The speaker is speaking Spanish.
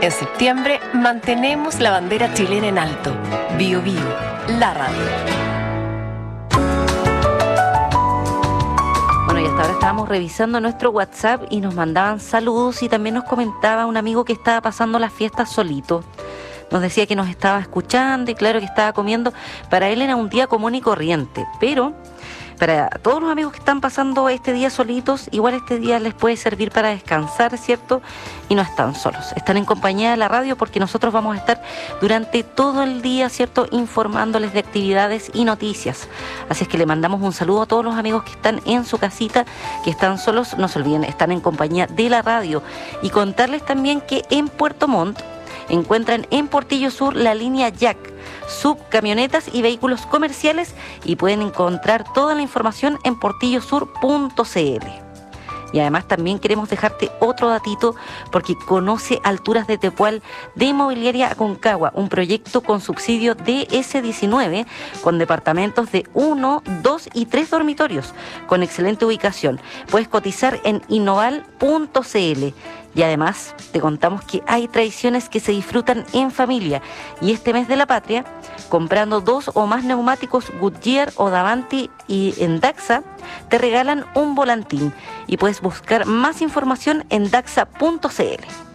En septiembre mantenemos la bandera chilena en alto. Bio Bio, la radio. Bueno, y hasta ahora estábamos revisando nuestro WhatsApp y nos mandaban saludos y también nos comentaba un amigo que estaba pasando las fiestas solito. Nos decía que nos estaba escuchando y claro que estaba comiendo. Para él era un día común y corriente, pero para todos los amigos que están pasando este día solitos, igual este día les puede servir para descansar, ¿cierto? Y no están solos, están en compañía de la radio porque nosotros vamos a estar durante todo el día, ¿cierto? Informándoles de actividades y noticias. Así es que le mandamos un saludo a todos los amigos que están en su casita, que están solos, no se olviden, están en compañía de la radio. Y contarles también que en Puerto Montt encuentran en Portillo Sur la línea Jack, subcamionetas y vehículos comerciales, y pueden encontrar toda la información en portillosur.cl. Y además también queremos dejarte otro datito porque conoce Alturas de Tepual de Inmobiliaria Aconcagua, un proyecto con subsidio DS19 con departamentos de 1, 2 y 3 dormitorios con excelente ubicación. Puedes cotizar en innoval.cl. Y además te contamos que hay tradiciones que se disfrutan en familia. Y este mes de la patria, comprando 2 o más neumáticos Goodyear o Davanti y en Daxa, te regalan un volantín. Y puedes buscar más información en daxa.cl.